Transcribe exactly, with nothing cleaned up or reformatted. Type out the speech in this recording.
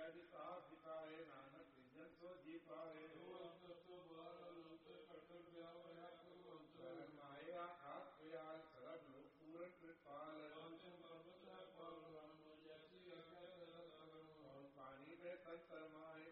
जडिताधिकारे Nanak vision so जी पाए माया खात प्रयास सरब लोक पूर्ण कृपाल पानी में संतर माए